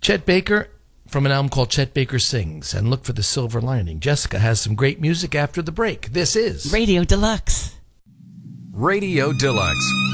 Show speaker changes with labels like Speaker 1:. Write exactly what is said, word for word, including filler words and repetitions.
Speaker 1: Chet Baker from an album called Chet Baker Sings, and look for the silver lining. Jessica has some great music after the break. This is
Speaker 2: Radio Deluxe.
Speaker 3: Radio Deluxe